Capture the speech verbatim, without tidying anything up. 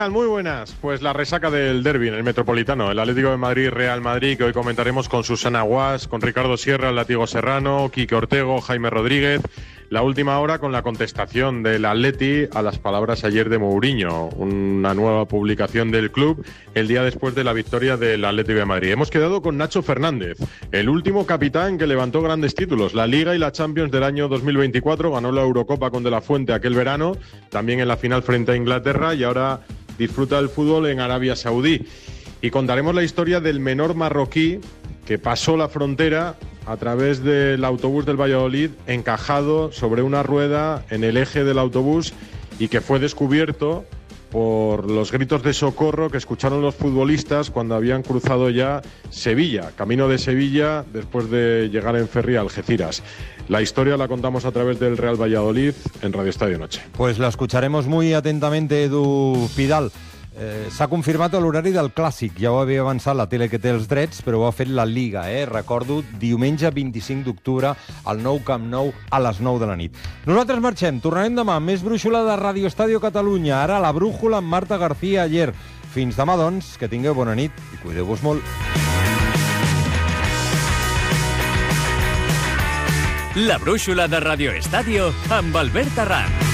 Muy buenas, pues la resaca del derbi en el Metropolitano, el Atlético de Madrid, Real Madrid, que hoy comentaremos con Susana Guas, con Ricardo Sierra, el Látigo Serrano, Quique Ortego, Jaime Rodríguez. La última hora con la contestación del Atleti a las palabras ayer de Mourinho, una nueva publicación del club el día después de la victoria del Atlético de Madrid. Hemos quedado con Nacho Fernández, el último capitán que levantó grandes títulos, la Liga y la Champions del año dos mil veinticuatro, ganó la Eurocopa con De La Fuente aquel verano, también en la final frente a Inglaterra y ahora disfruta del fútbol en Arabia Saudí. Y contaremos la historia del menor marroquí que pasó la frontera a través del autobús del Valladolid, encajado sobre una rueda en el eje del autobús y que fue descubierto por los gritos de socorro que escucharon los futbolistas cuando habían cruzado ya Sevilla, camino de Sevilla, después de llegar en ferry a Algeciras. La historia la contamos a través del Real Valladolid en Radio Estadio Noche. Pues la escucharemos muy atentamente, Edu Pidal. Eh, S'ha confirmat l'horari del Clàssic, ja ho havia avançat la tele que té els drets, però ho ha fet la Liga, eh? Recordo, diumenge vint-i-cinc d'octubre al Nou Camp Nou a les nou de la nit. Nosaltres marxem, tornarem demà, més brúixola de Radio Estadio Catalunya, ara la brújula amb Marta García ayer. Fins demà, doncs, que tingueu bona nit i cuideu-vos molt. La brúixola de Radio Estadio amb Albert Arranz.